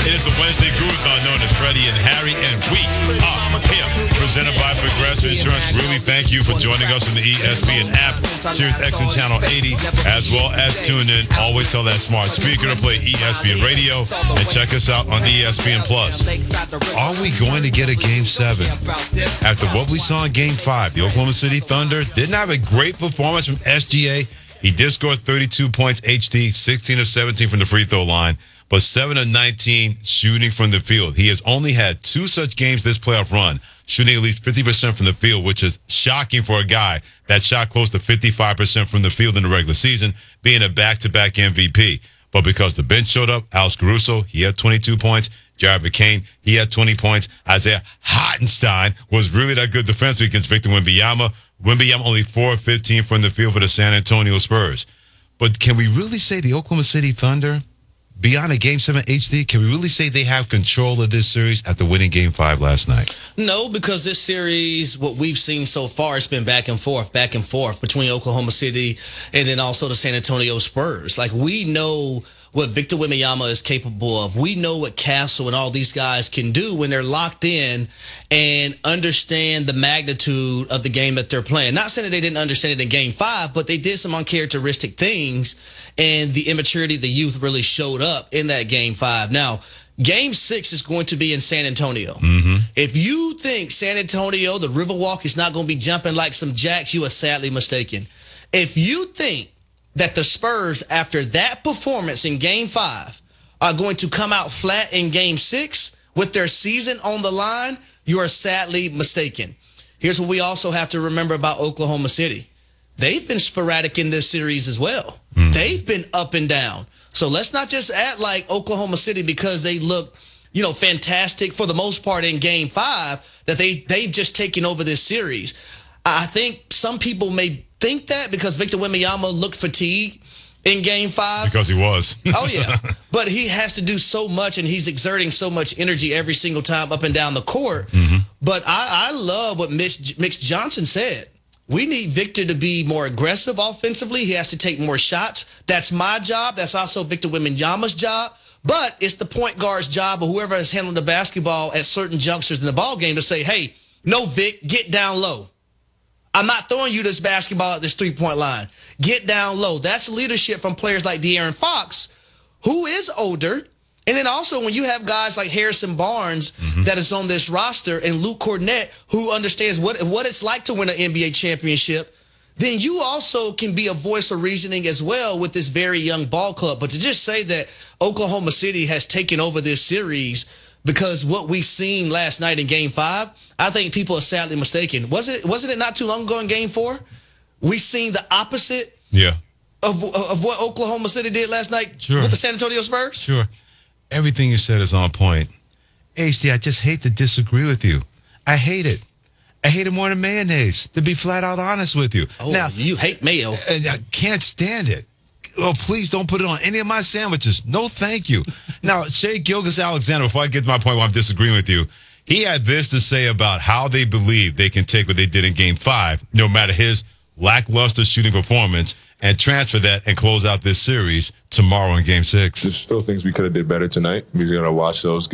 It is the Wednesday Groove-Thon known as Freddie and Harry, and we are here. Presented by Progressive Insurance. Really thank you for joining us on the ESPN app, Sirius XM Channel 80, as well as tune in. Always tell that smart speaker to play ESPN Radio and check us out on ESPN Plus. Are we going to get a Game 7? After what we saw in Game 5, the Oklahoma City Thunder didn't have a great performance from SGA. He did score 32 points HD, 16 of 17 from the free throw line, but 7 of 19 shooting from the field. He has only had 2 such games this playoff run, shooting at least 50% from the field, which is shocking for a guy that shot close to 55% from the field in the regular season, being a back-to-back MVP. But because the bench showed up, Alex Caruso, he had 22 points. Jared McCain, he had 20 points. Isaiah Hartenstein was really that good defensively against Victor Wembanyama. Wembanyama only 4 of 15 from the field for the San Antonio Spurs. But can we really say the Oklahoma City Thunder, beyond a Game 7 HD, can we really say they have control of this series after winning Game 5 last night? No, because this series, what we've seen so far, it's been back and forth between Oklahoma City and then also the San Antonio Spurs. Like, we know what Victor Wembanyama is capable of. We know what Castle and all these guys can do when they're locked in and understand the magnitude of the game that they're playing. Not saying that they didn't understand it in Game 5, but they did some uncharacteristic things, and the immaturity of the youth really showed up in that Game 5. Now, Game 6 is going to be in San Antonio. Mm-hmm. If you think San Antonio, the Riverwalk, is not going to be jumping like some jacks, you are sadly mistaken. If you think that the Spurs, after that performance in Game 5, are going to come out flat in Game 6 with their season on the line, you are sadly mistaken. Here's what we also have to remember about Oklahoma City. They've been sporadic in this series as well. Mm. They've been up and down. So let's not just act like Oklahoma City, because they look, fantastic for the most part in Game 5, that they've just taken over this series. I think some people may think that because Victor Wembanyama looked fatigued in Game 5. Because he was. Oh, yeah. But he has to do so much, and he's exerting so much energy every single time up and down the court. Mm-hmm. But I love what Mitch Johnson said. We need Victor to be more aggressive offensively. He has to take more shots. That's my job. That's also Victor Wembanyama's job. But it's the point guard's job, or whoever is handling the basketball at certain junctures in the ball game, to say, hey, no, Vic, get down low. I'm not throwing you this basketball at this three-point line. Get down low. That's leadership from players like De'Aaron Fox, who is older. And then also when you have guys like Harrison Barnes that is on this roster, and Luke Kornet, who understands what it's like to win an NBA championship, then you also can be a voice of reasoning as well with this very young ball club. But to just say that Oklahoma City has taken over this series because what we seen last night in Game 5, I think people are sadly mistaken. Wasn't it not too long ago in Game 4? We seen the opposite of what Oklahoma City did last night with the San Antonio Spurs? Sure. Everything you said is on point. HD, I just hate to disagree with you. I hate it. I hate it more than mayonnaise, to be flat out honest with you. Oh, now, you hate mayo. I can't stand it. Oh, please don't put it on any of my sandwiches. No, thank you. Now, Shai Gilgeous-Alexander, before I get to my point where I'm disagreeing with you, he had this to say about how they believe they can take what they did in Game 5, no matter his lackluster shooting performance, and transfer that and close out this series tomorrow in Game 6. There's still things we could have did better tonight. We're going to watch those